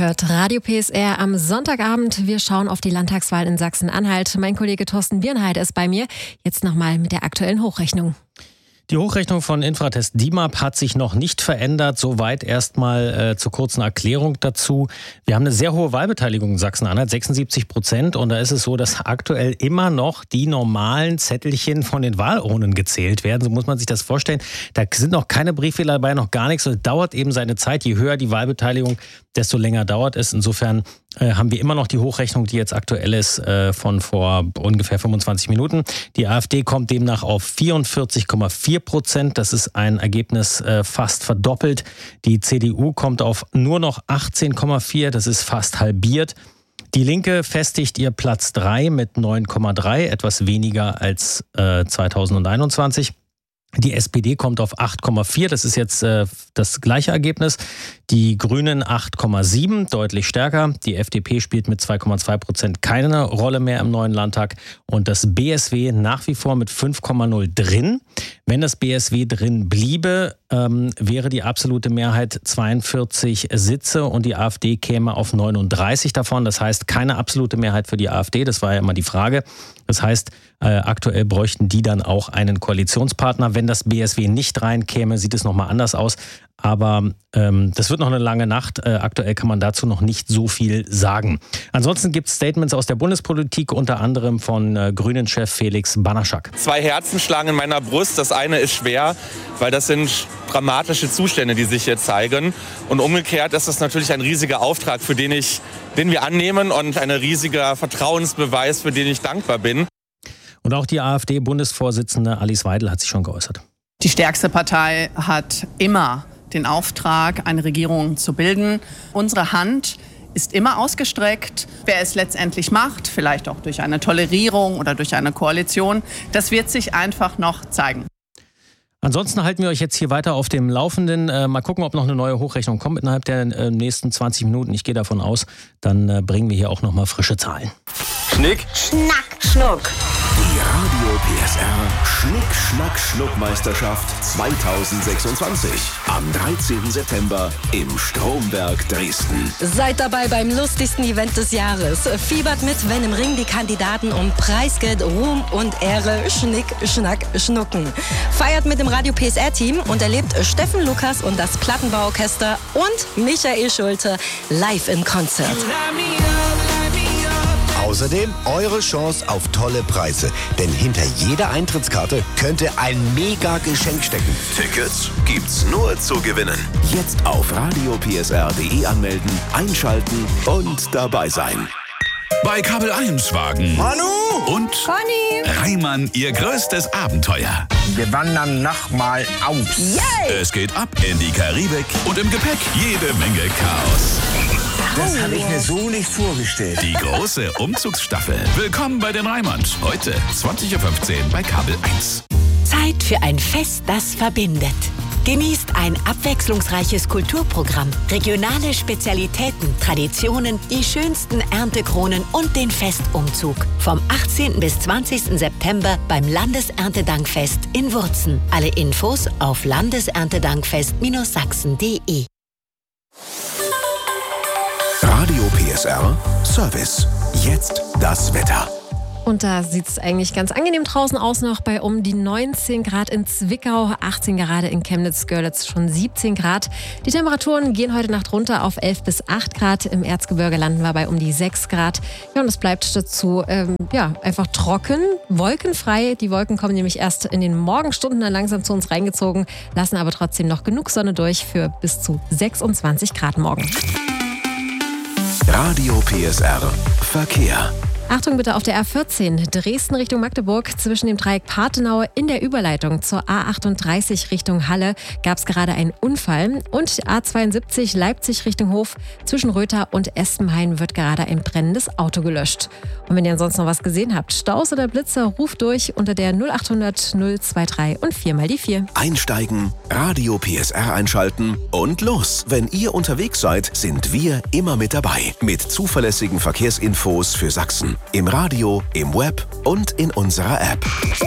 hört Radio PSR am Sonntagabend. Wir schauen auf die Landtagswahl in Sachsen-Anhalt. Mein Kollege Thorsten Birnheide ist bei mir. Jetzt nochmal mit der aktuellen Hochrechnung. Die Hochrechnung von Infratest DIMAP hat sich noch nicht verändert. Soweit erstmal zur kurzen Erklärung dazu. Wir haben eine sehr hohe Wahlbeteiligung in Sachsen-Anhalt, 76%. Und da ist es so, dass aktuell immer noch die normalen Zettelchen von den Wahlurnen gezählt werden. So muss man sich das vorstellen. Da sind noch keine Briefwähler dabei, noch gar nichts. Und es dauert eben seine Zeit. Je höher die Wahlbeteiligung, desto länger dauert es. Insofern haben wir immer noch die Hochrechnung, die jetzt aktuell ist, von vor ungefähr 25 Minuten. Die AfD kommt demnach auf 44,4%. Das ist ein Ergebnis fast verdoppelt. Die CDU kommt auf nur noch 18,4%. Das ist fast halbiert. Die Linke festigt ihr Platz 3 mit 9,3%, etwas weniger als 2021. Die SPD kommt auf 8,4, das ist jetzt das gleiche Ergebnis. Die Grünen 8,7, deutlich stärker. Die FDP spielt mit 2,2% keine Rolle mehr im neuen Landtag. Und das BSW nach wie vor mit 5,0 drin. Wenn das BSW drin bliebe, wäre die absolute Mehrheit 42 Sitze und die AfD käme auf 39 davon. Das heißt, keine absolute Mehrheit für die AfD, das war ja immer die Frage. Das heißt, aktuell bräuchten die dann auch einen Koalitionspartner. Wenn das BSW nicht reinkäme, sieht es nochmal anders aus. Aber das wird noch eine lange Nacht. Aktuell kann man dazu noch nicht so viel sagen. Ansonsten gibt es Statements aus der Bundespolitik, unter anderem von Grünen-Chef Felix Banaschak. 2 Herzen schlagen in meiner Brust. Das eine ist schwer, weil das sind dramatische Zustände, die sich hier zeigen. Und umgekehrt ist das natürlich ein riesiger Auftrag, den wir annehmen und ein riesiger Vertrauensbeweis, für den ich dankbar bin. Und auch die AfD-Bundesvorsitzende Alice Weidel hat sich schon geäußert. Die stärkste Partei hat immer den Auftrag, eine Regierung zu bilden. Unsere Hand ist immer ausgestreckt. Wer es letztendlich macht, vielleicht auch durch eine Tolerierung oder durch eine Koalition, das wird sich einfach noch zeigen. Ansonsten halten wir euch jetzt hier weiter auf dem Laufenden. Mal gucken, ob noch eine neue Hochrechnung kommt innerhalb der nächsten 20 Minuten. Ich gehe davon aus, dann bringen wir hier auch noch mal frische Zahlen. Schnick, Schnack, Schnuck. Die Radio PSR Schnick, Schnack, Schnuck-Meisterschaft 2026. Am 13. September im Stromberg Dresden. Seid dabei beim lustigsten Event des Jahres. Fiebert mit, wenn im Ring die Kandidaten um Preisgeld, Ruhm und Ehre Schnick, Schnack, Schnucken. Feiert mit dem Radio PSR-Team und erlebt Steffen Lukas und das Plattenbauorchester und Michael Schulte live im Konzert. Außerdem eure Chance auf tolle Preise. Denn hinter jeder Eintrittskarte könnte ein Mega-Geschenk stecken. Tickets gibt's nur zu gewinnen. Jetzt auf radiopsr.de anmelden, einschalten und dabei sein. Bei Kabel 1 wagen Manu und Conny. Reimann ihr größtes Abenteuer. Wir wandern nochmal aus. Yay! Es geht ab in die Karibik und im Gepäck jede Menge Chaos. Das habe ich mir so nicht vorgestellt. Die große Umzugsstaffel. Willkommen bei den Reimanns. Heute 20.15 Uhr bei Kabel 1. Zeit für ein Fest, das verbindet. Genießt ein abwechslungsreiches Kulturprogramm, regionale Spezialitäten, Traditionen, die schönsten Erntekronen und den Festumzug. Vom 18. bis 20. September beim Landeserntedankfest in Wurzen. Alle Infos auf landeserntedankfest-sachsen.de. Radio PSR Service. Jetzt das Wetter. Und da sieht es eigentlich ganz angenehm draußen aus, noch bei um die 19 Grad in Zwickau, 18 gerade in Chemnitz-Görlitz, schon 17 Grad. Die Temperaturen gehen heute Nacht runter auf 11 bis 8 Grad. Im Erzgebirge landen wir bei um die 6 Grad. Ja, und es bleibt dazu einfach trocken, wolkenfrei. Die Wolken kommen nämlich erst in den Morgenstunden dann langsam zu uns reingezogen, lassen aber trotzdem noch genug Sonne durch für bis zu 26 Grad morgen. Radio PSR Verkehr. Achtung bitte auf der A14 Dresden Richtung Magdeburg zwischen dem Dreieck Partenau in der Überleitung zur A38 Richtung Halle gab es gerade einen Unfall und A72 Leipzig Richtung Hof zwischen Röther und Espenhain wird gerade ein brennendes Auto gelöscht. Und wenn ihr ansonsten noch was gesehen habt, Staus oder Blitzer, ruft durch unter der 0800 023 und 4 die 4. Einsteigen, Radio PSR einschalten und los. Wenn ihr unterwegs seid, sind wir immer mit dabei. Mit zuverlässigen Verkehrsinfos für Sachsen. Im Radio, im Web und in unserer App.